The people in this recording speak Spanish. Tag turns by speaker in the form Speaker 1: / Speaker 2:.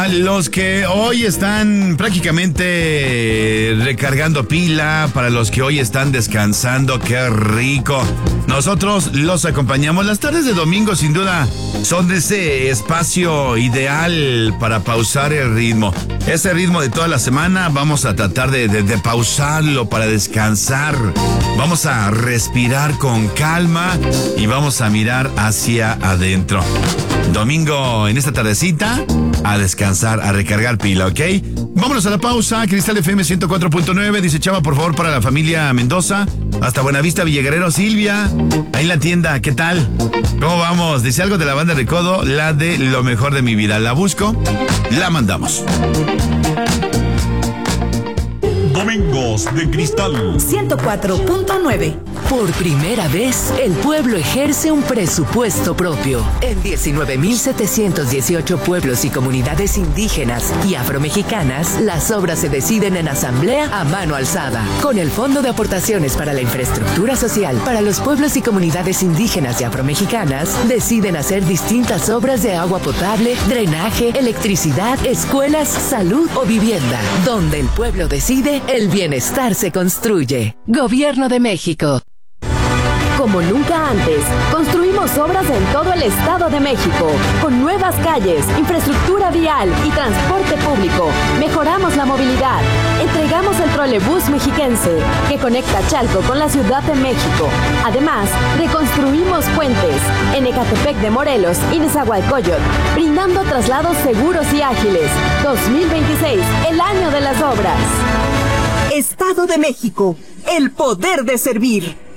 Speaker 1: los que hoy están prácticamente recargando pila, para los que hoy están descansando, qué rico. Nosotros los acompañamos. Las tardes de domingo, sin duda, son ese espacio ideal para pausar el ritmo. Ese ritmo de toda la semana vamos a tratar de pausarlo para descansar. Vamos a respirar con calma y vamos a mirar hacia adentro. Domingo en esta tardecita, a descansar, a recargar pila, ¿ok? Vámonos a la pausa. Cristal FM 104.9. Dice Chava, por favor, para la familia Mendoza. Hasta Buenavista, Villaguerrero. Silvia, ahí en la tienda, ¿qué tal? ¿Cómo vamos? Dice algo de la banda Recodo, la de Lo Mejor de Mi Vida. La busco, la mandamos.
Speaker 2: Domingos de Cristal
Speaker 3: 104.9.
Speaker 4: Por primera vez, el pueblo ejerce un presupuesto propio. En 19.718 pueblos y comunidades indígenas y afromexicanas, las obras se deciden en asamblea a mano alzada. Con el Fondo de Aportaciones para la Infraestructura Social para los pueblos y comunidades indígenas y afromexicanas, deciden hacer distintas obras de agua potable, drenaje, electricidad, escuelas, salud o vivienda. Donde el pueblo decide, el bienestar se construye. Gobierno de México.
Speaker 5: Como nunca antes, construimos obras en todo el Estado de México, con nuevas calles, infraestructura vial y transporte público. Mejoramos la movilidad. Entregamos el trolebús mexiquense, que conecta Chalco con la Ciudad de México. Además, reconstruimos puentes en Ecatepec de Morelos y Nezahualcóyotl, brindando traslados seguros y ágiles. 2026, el año de las obras.
Speaker 3: Estado de México, el poder de servir.